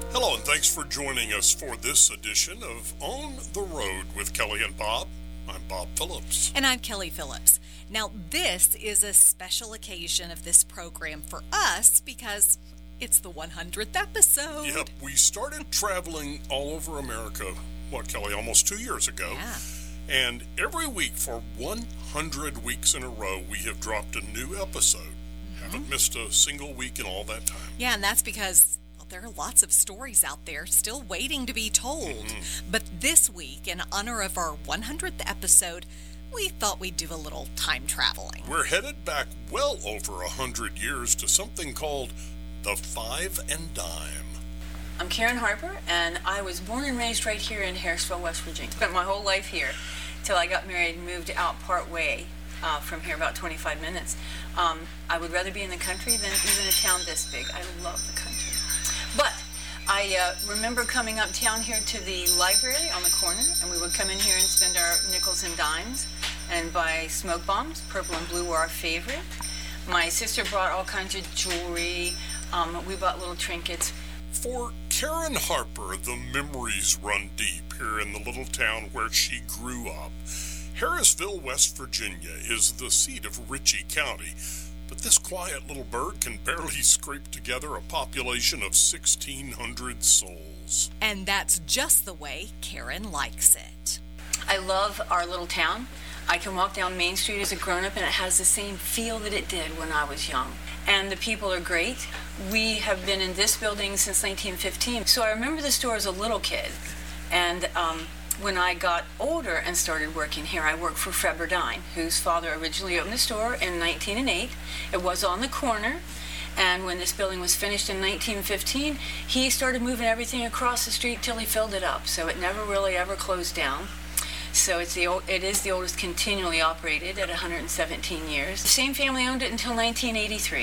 Hello, and thanks for joining us for this edition of On the Road with Kelly and Bob. I'm Bob Phillips. And I'm Kelly Phillips. Now, this is a special occasion of this program for us because it's the 100th episode. Yep, we started traveling all over America, Kelly, almost 2 years ago. Yeah. And every week for 100 weeks in a row, we have dropped a new episode. Haven't missed a single week in all that time. Yeah, and that's because there are lots of stories out there still waiting to be told. But this week, in honor of our 100th episode, we thought we'd do a little time traveling. We're headed back well over 100 years to something called the Five and Dime. I'm Karen Harper, and I was born and raised right here in Harrisville, West Virginia. Spent my whole life here till I got married and moved out part way from here, about 25 minutes. I would rather be in the country than even a town this big. I love the country. But I remember coming uptown here to the library on the corner, and we would come in here and spend our nickels and dimes and buy smoke bombs. Purple and blue were our favorite. My sister brought all kinds of jewelry. We bought little trinkets. For Karen Harper, the memories run deep here in the little town where she grew up. Harrisville, West Virginia is the seat of Ritchie County, but this quiet little bird can barely scrape together a population of 1,600 souls. And that's just the way Karen likes it. I love our little town. I can walk down Main Street as a grown-up, and it has the same feel that it did when I was young. And the people are great. We have been in this building since 1915. So I remember the store as a little kid. And when I got older and started working here, I worked for Fred Burdine, whose father originally opened the store in 1908. It was on the corner. And when this building was finished in 1915, he started moving everything across the street till he filled it up. So it never really ever closed down. So it is the oldest continually operated at 117 years. The same family owned it until 1983.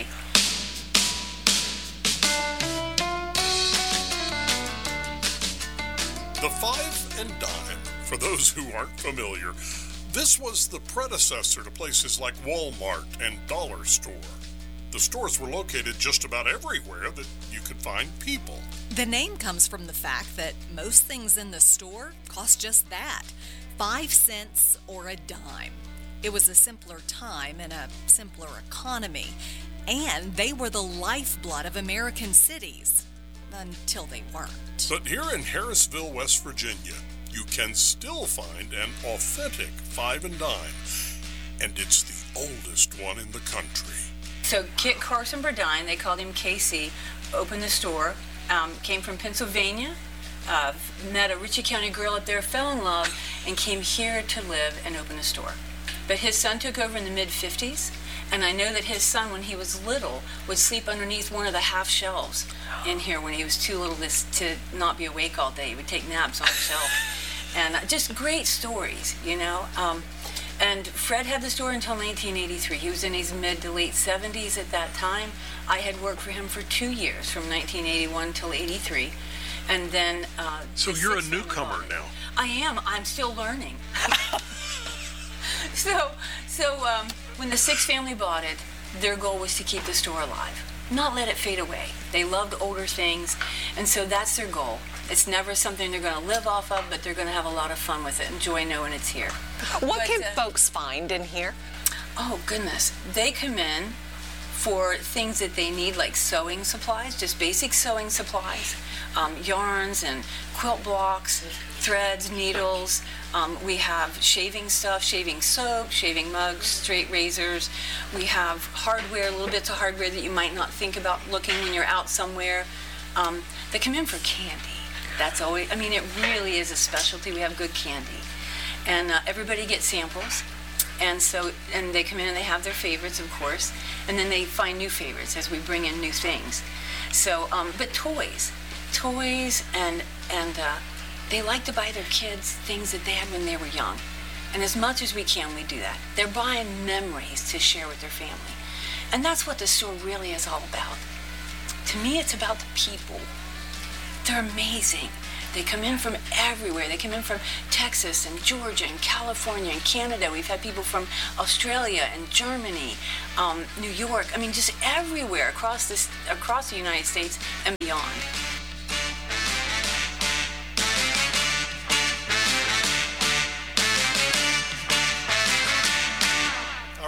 The Five and Dime, for those who aren't familiar, this was the predecessor to places like Walmart and Dollar Store. The stores were located just about everywhere that you could find people. The name comes from the fact that most things in the store cost just that, 5 cents or a dime. It was a simpler time and a simpler economy, and they were the lifeblood of American cities. Until they weren't. But here in Harrisville, West Virginia, you can still find an authentic Five and Dime, and it's the oldest one in the country. So Kit Carson Burdine, they called him KC, opened the store, came from Pennsylvania, met a Ritchie County girl up there, fell in love, and came here to live and open a store. But his son took over in the mid-50s, and I know that his son, when he was little, would sleep underneath one of the half shelves in here when he was too little to not be awake all day. He would take naps on the shelf. And just great stories, you know. And Fred had the store until 1983. He was in his mid to late 70s at that time. I had worked for him for 2 years, from 1981 till 83. And then... So you're a newcomer now. I am. I'm still learning. So when the Six family bought it, their goal was to keep the store alive, not let it fade away. They loved older things, and so that's their goal. It's never something they're going to live off of, but they're going to have a lot of fun with it, enjoy knowing it's here. What can folks find in here? Oh, goodness. They come in for things that they need, like sewing supplies, just basic sewing supplies, yarns and quilt blocks, threads, needles. We have shaving stuff, shaving soap, shaving mugs, straight razors. We have hardware, little bits of hardware that you might not think about looking when you're out somewhere. They come in for candy. That's always, it really is a specialty. We have good candy. And everybody gets samples. And they come in and they have their favorites, of course. And then they find new favorites as we bring in new things. So, but toys and they like to buy their kids things that they had when they were young. And as much as we can, we do that. They're buying memories to share with their family. And that's what the store really is all about. To me, it's about the people. They're amazing. They come in from everywhere. They come in from Texas and Georgia and California and Canada. We've had people from Australia and Germany, New York. Just everywhere across the United States and beyond.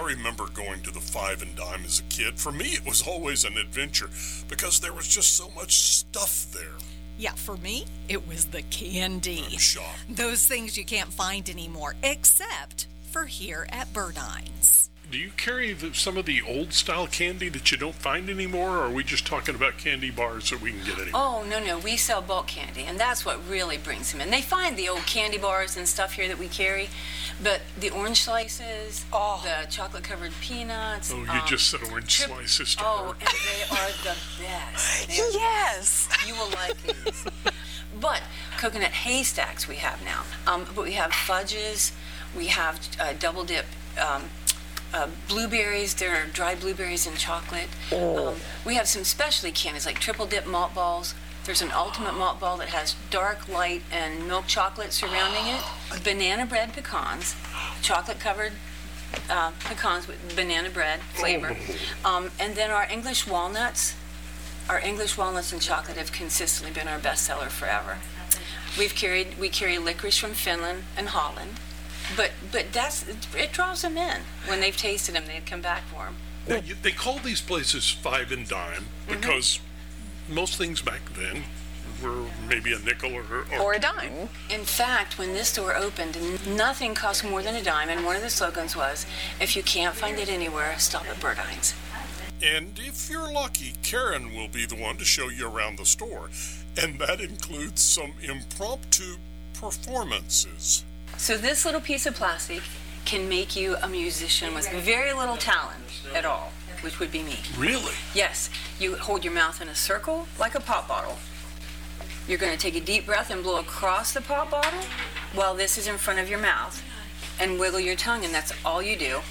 remember going to the Five and Dime as a kid. For me, it was always an adventure because there was just so much stuff there. Yeah, for me, it was the candy. I'm shocked. Those things you can't find anymore, except for here at Burdines. Do you carry some of the old-style candy that you don't find anymore, or are we just talking about candy bars that we can get anymore? Oh, no, we sell bulk candy, and that's what really brings them in. They find the old candy bars and stuff here that we carry, but the orange slices, the chocolate-covered peanuts. Oh, you just said orange slices to Oh, her. and they are the best. Yes. You will like these. But coconut haystacks we have now. But we have fudges, we have double-dip blueberries. There are dried blueberries and chocolate. We have some specialty candies like triple dip malt balls. There's an ultimate malt ball that has dark, light, and milk chocolate surrounding it. Banana bread pecans, chocolate-covered pecans with banana bread flavor. And then our English walnuts. Our English walnuts and chocolate have consistently been our bestseller forever. We carry licorice from Finland and Holland. But it draws them in. When they've tasted them, they come back for them. Now, they call these places Five and Dime because most things back then were maybe a nickel Or a dime. In fact, when this store opened, nothing cost more than a dime, and one of the slogans was, if you can't find it anywhere, stop at Burdines. And if you're lucky, Karen will be the one to show you around the store. And that includes some impromptu performances. So this little piece of plastic can make you a musician with very little talent at all, which would be me. Really? Yes, you hold your mouth in a circle like a pop bottle. You're going to take a deep breath and blow across the pop bottle while this is in front of your mouth, and wiggle your tongue, and that's all you do.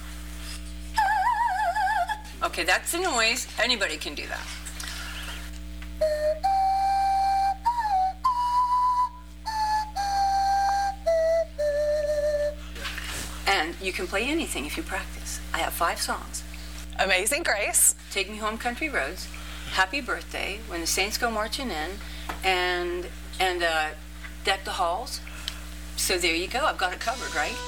Okay, that's the noise. Anybody can do that. And you can play anything if you practice. I have 5 songs. Amazing Grace. Take Me Home Country Roads, Happy Birthday, When the Saints Go Marching In, and Deck the Halls. So there you go. I've got it covered, right?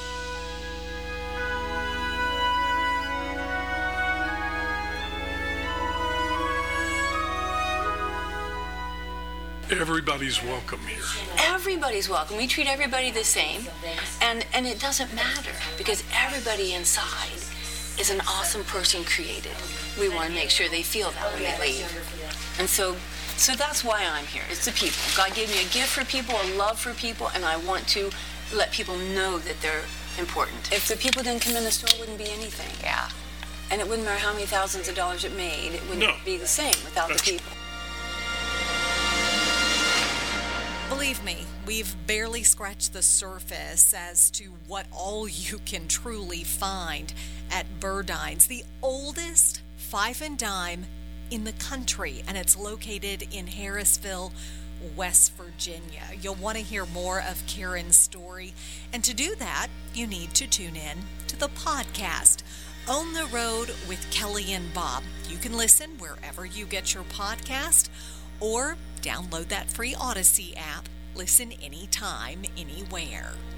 Everybody's welcome here. Everybody's welcome. We treat everybody the same, and it doesn't matter because everybody inside is an awesome person created. We want to make sure they feel that when they leave. And so that's why I'm here. It's the people. God gave me a gift for people, a love for people, and I want to let people know that they're important. If the people didn't come in, the store wouldn't be anything. Yeah. And it wouldn't matter how many thousands of dollars it made. It wouldn't be the same without the people. Believe me, we've barely scratched the surface as to what all you can truly find at Burdines, the oldest Five and Dime in the country, and it's located in Harrisville, West Virginia. You'll want to hear more of Karen's story, and to do that, you need to tune in to the podcast, On the Road with Kelly and Bob. You can listen wherever you get your podcast, or download that free Odyssey app. Listen anytime, anywhere.